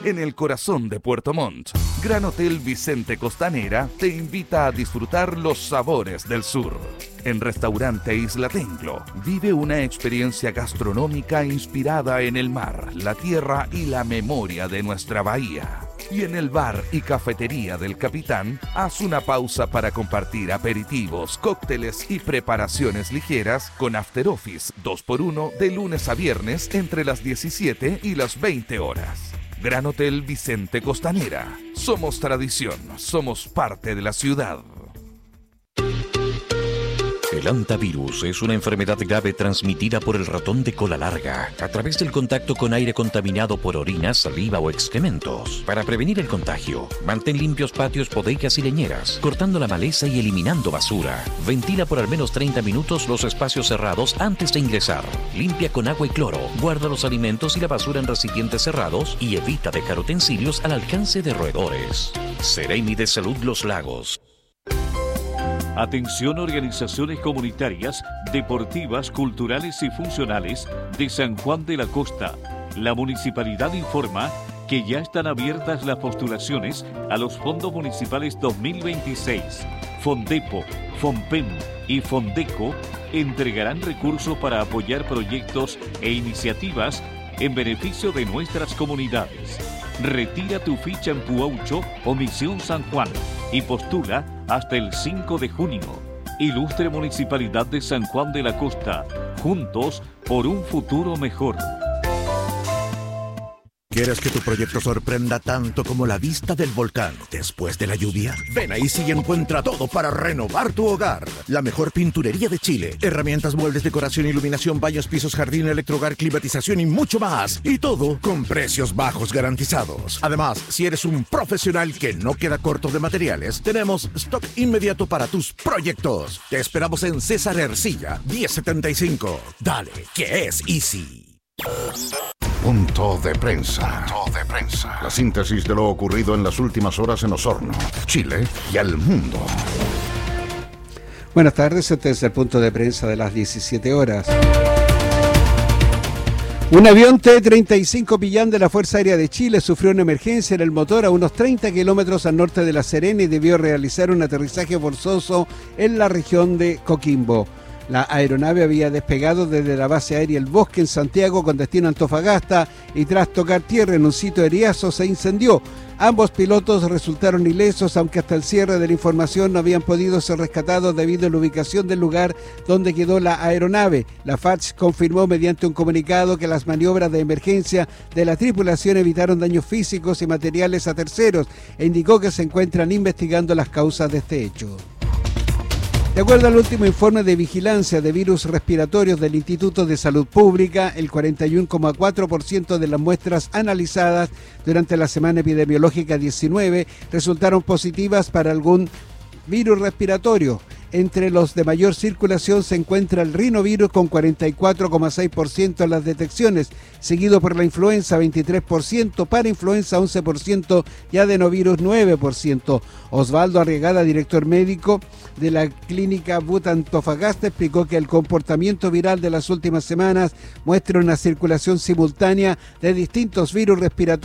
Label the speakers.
Speaker 1: en el corazón de Puerto Montt. Gran Hotel Vicente Costanera te invita a disfrutar los sabores del sur. En Restaurante Isla Tenglo, vive una experiencia gastronómica inspirada en el mar, la tierra y la memoria de nuestra bahía. Y en el bar y cafetería del Capitán, haz una pausa para compartir aperitivos, cócteles y preparaciones ligeras con After Office 2x1 de lunes a viernes entre las 17 y las 20 horas. Gran Hotel Vicente Costanera. Somos tradición, somos parte de la ciudad.
Speaker 2: El hantavirus es una enfermedad grave transmitida por el ratón de cola larga a través del contacto con aire contaminado por orina, saliva o excrementos. Para prevenir el contagio, mantén limpios patios, bodegas y leñeras, cortando la maleza y eliminando basura. Ventila por al menos 30 minutos los espacios cerrados antes de ingresar. Limpia con agua y cloro. Guarda los alimentos y la basura en recipientes cerrados y evita dejar utensilios al alcance de roedores. Seremi de Salud Los Lagos.
Speaker 3: Atención organizaciones comunitarias, deportivas, culturales y funcionales de San Juan de la Costa. La municipalidad informa que ya están abiertas las postulaciones a los fondos municipales 2026. Fondepo, Fonpem y Fondeco entregarán recursos para apoyar proyectos e iniciativas en beneficio de nuestras comunidades. Retira tu ficha en Puaucho o Misión San Juan y postula hasta el 5 de junio. Ilustre Municipalidad de San Juan de la Costa. Juntos por un futuro mejor.
Speaker 4: ¿Quieres que tu proyecto sorprenda tanto como la vista del volcán después de la lluvia? Ven a Easy y encuentra todo para renovar tu hogar. La mejor pinturería de Chile. Herramientas, muebles, decoración, iluminación, baños, pisos, jardín, electrohogar, climatización y mucho más. Y todo con precios bajos garantizados. Además, si eres un profesional que no queda corto de materiales, tenemos stock inmediato para tus proyectos. Te esperamos en César Ercilla, 1075. Dale, que es Easy.
Speaker 5: Punto de prensa. La síntesis de lo ocurrido en las últimas horas en Osorno, Chile y el mundo.
Speaker 6: Buenas tardes, este es el punto de prensa de las 17 horas. Un avión T-35 Millán de la Fuerza Aérea de Chile sufrió una emergencia en el motor a unos 30 kilómetros al norte de La Serena y debió realizar un aterrizaje forzoso en la región de Coquimbo. La aeronave había despegado desde la base aérea El Bosque en Santiago con destino a Antofagasta y tras tocar tierra en un sitio de Eriazo se incendió. Ambos pilotos resultaron ilesos, aunque hasta el cierre de la información no habían podido ser rescatados debido a la ubicación del lugar donde quedó la aeronave. La FACH confirmó mediante un comunicado que las maniobras de emergencia de la tripulación evitaron daños físicos y materiales a terceros e indicó que se encuentran investigando las causas de este hecho. De acuerdo al último informe de vigilancia de virus respiratorios del Instituto de Salud Pública, el 41,4% de las muestras analizadas durante la semana epidemiológica 19 resultaron positivas para algún virus respiratorio. Entre los de mayor circulación se encuentra el rinovirus con 44,6% en las detecciones, seguido por la influenza 23%, parainfluenza 11% y adenovirus 9%. Osvaldo Arriagada, director médico de la clínica Antofagasta, explicó que el comportamiento viral de las últimas semanas muestra una circulación simultánea de distintos virus respiratorios